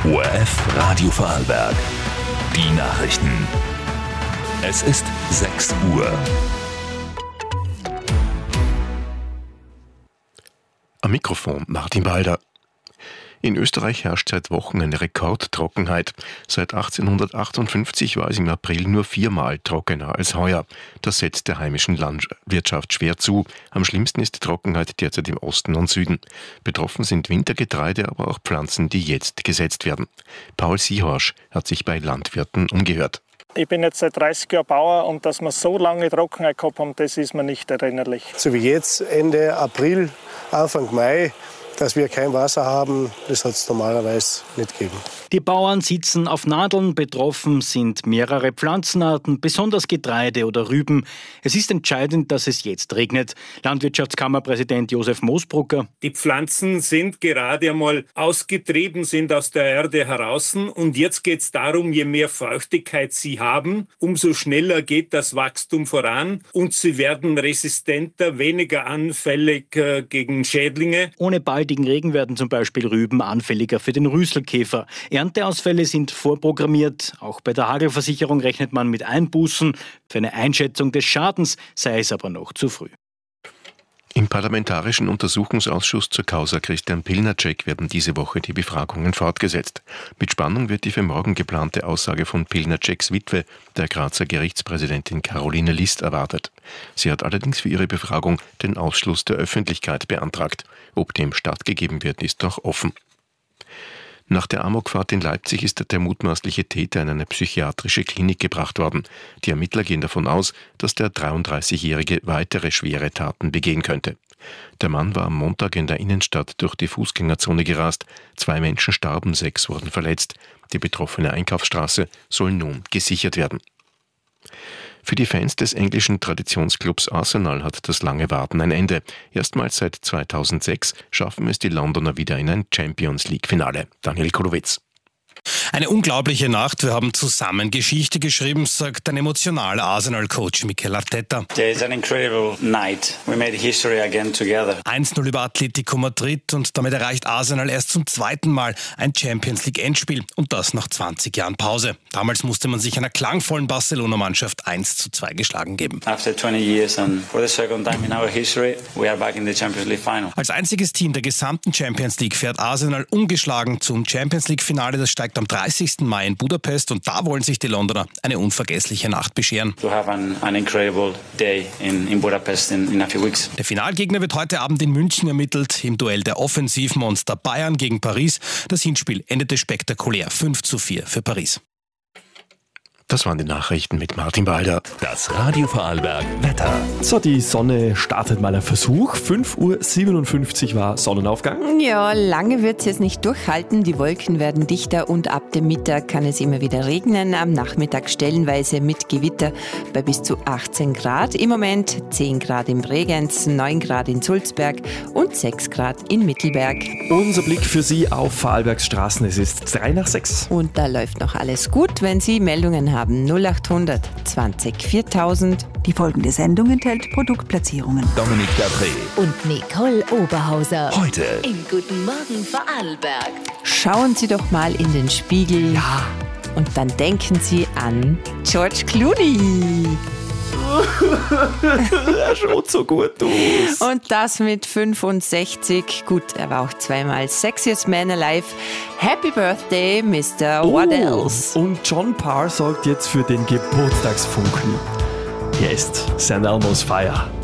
ORF Radio Vorarlberg. Die Nachrichten. Es ist 6 Uhr. Am Mikrofon Martin Balder. In Österreich herrscht seit Wochen eine Rekordtrockenheit. Seit 1858 war es im April nur 4-mal trockener als heuer. Das setzt der heimischen Landwirtschaft schwer zu. Am schlimmsten ist die Trockenheit derzeit im Osten und Süden. Betroffen sind Wintergetreide, aber auch Pflanzen, die jetzt gesetzt werden. Paul Siehorsch hat sich bei Landwirten umgehört. Ich bin jetzt seit 30 Jahren Bauer und dass wir so lange Trockenheit gehabt haben, das ist mir nicht erinnerlich. So wie jetzt, Ende April, Anfang Mai, dass wir kein Wasser haben, das hat es normalerweise nicht gegeben. Die Bauern sitzen auf Nadeln, betroffen sind mehrere Pflanzenarten, besonders Getreide oder Rüben. Es ist entscheidend, dass es jetzt regnet. Landwirtschaftskammerpräsident Josef Moosbrucker. Die Pflanzen sind gerade einmal ausgetrieben, sind aus der Erde heraus. Und jetzt geht es darum, je mehr Feuchtigkeit sie haben, umso schneller geht das Wachstum voran. Und sie werden resistenter, weniger anfällig gegen Schädlinge. Ohne baldigen Regen werden zum Beispiel Rüben anfälliger für den Rüsselkäfer. Ernteausfälle sind vorprogrammiert. Auch bei der Hagelversicherung rechnet man mit Einbußen. Für eine Einschätzung des Schadens sei es aber noch zu früh. Im Parlamentarischen Untersuchungsausschuss zur Causa Christian Pilnacek werden diese Woche die Befragungen fortgesetzt. Mit Spannung wird die für morgen geplante Aussage von Pilnaceks Witwe, der Grazer Gerichtspräsidentin Caroline List, erwartet. Sie hat allerdings für ihre Befragung den Ausschluss der Öffentlichkeit beantragt. Ob dem stattgegeben wird, ist noch offen. Nach der Amokfahrt in Leipzig ist der mutmaßliche Täter in eine psychiatrische Klinik gebracht worden. Die Ermittler gehen davon aus, dass der 33-Jährige weitere schwere Taten begehen könnte. Der Mann war am Montag in der Innenstadt durch die Fußgängerzone gerast. 2 Menschen starben, 6 wurden verletzt. Die betroffene Einkaufsstraße soll nun gesichert werden. Für die Fans des englischen Traditionsclubs Arsenal hat das lange Warten ein Ende. Erstmals seit 2006 schaffen es die Londoner wieder in ein Champions-League-Finale. Daniel Kolowitz. Eine unglaubliche Nacht. Wir haben zusammen Geschichte geschrieben, sagt ein emotionaler Arsenal-Coach Mikel Arteta. It's an incredible night. We made history again together. 1-0 über Atletico Madrid und damit erreicht Arsenal erst zum 2. Mal ein Champions-League-Endspiel und das nach 20 Jahren Pause. Damals musste man sich einer klangvollen Barcelona-Mannschaft 1:2 geschlagen geben. After 20 years and for the second time in our history, we are back in the Champions League final. Als einziges Team der gesamten Champions League fährt Arsenal ungeschlagen zum Champions League-Finale. Das steigt am 30. Mai in Budapest und da wollen sich die Londoner eine unvergessliche Nacht bescheren. To have an incredible day in Budapest in a few weeks. Der Finalgegner wird heute Abend in München ermittelt. Im Duell der Offensivmonster Bayern gegen Paris. Das Hinspiel endete spektakulär 5:4 für Paris. Das waren die Nachrichten mit Martin Balder. Das Radio Vorarlberg Wetter. So, die Sonne startet mal ein Versuch. 5:57 Uhr war Sonnenaufgang. Ja, lange wird es jetzt nicht durchhalten. Die Wolken werden dichter und ab dem Mittag kann es immer wieder regnen. Am Nachmittag stellenweise mit Gewitter bei bis zu 18 Grad. Im Moment 10 Grad in Bregenz, 9 Grad in Sulzberg und 6 Grad in Mittelberg. Unser Blick für Sie auf Vorarlbergs Straßen. Es ist 5:55. Und da läuft noch alles gut, wenn Sie Meldungen haben. 0800 20 4000. Die folgende Sendung enthält Produktplatzierungen. Dominik Dapré und Nicole Oberhauser. Heute im Guten Morgen Vorarlberg. Schauen Sie doch mal in den Spiegel. Ja. Und dann denken Sie an George Clooney. Er schaut so gut aus. Und das mit 65. Gut, er war auch 2-mal Sexiest Man Alive. Happy Birthday, Mr. What Else? Und John Parr sorgt jetzt für den Geburtstagsfunken. Hier ist St. Elmo's Fire.